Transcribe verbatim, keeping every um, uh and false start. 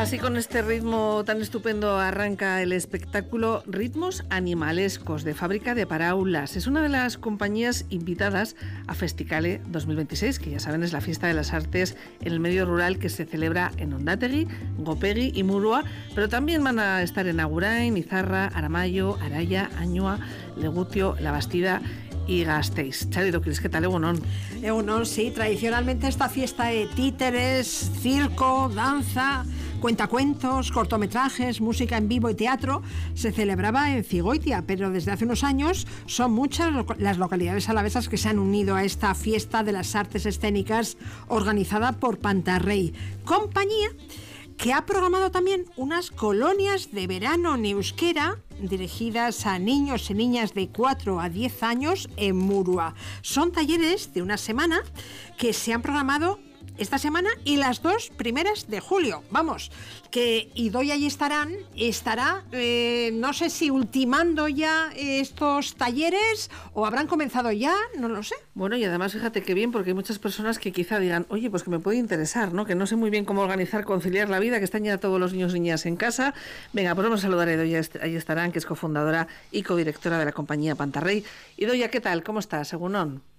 Así, con este ritmo tan estupendo arranca el espectáculo Ritmos Animalescos de Fábrica de Paraulas. Es una de las compañías invitadas a Festicale dos mil veintiséis, que ya saben es la fiesta de las artes en el medio rural que se celebra en Ondategi, Gopegi y Murua, pero también van a estar en Agurain, Izarra, Aramayo, Araya, Añua, Legutio, La Bastida y Gasteiz. Chari Doquiles, ¿qué tal? Egunon. Egunon, sí, tradicionalmente esta fiesta de títeres, circo, danza, cuentacuentos, cortometrajes, música en vivo y teatro se celebraba en Cigoitia, pero desde hace unos años son muchas las localidades alavesas que se han unido a esta fiesta de las artes escénicas organizada por Pantarrey, compañía que ha programado también unas colonias de verano en euskera dirigidas a niños y niñas de cuatro a diez años en Murua. Son talleres de una semana que se han programado esta semana y las dos primeras de julio. Vamos, que Idoia y estarán, estará, eh, no sé si ultimando ya estos talleres o habrán comenzado ya, no lo sé. Bueno, y además fíjate qué bien, porque hay muchas personas que quizá digan, oye, pues que me puede interesar, ¿no? Que no sé muy bien cómo organizar, conciliar la vida, que están ya todos los niños y niñas en casa. Venga, pues vamos a saludar a Idoia Ayestarán, que es cofundadora y codirectora de la compañía Pantarrey. Idoia, ¿qué tal? ¿Cómo estás? Egunon.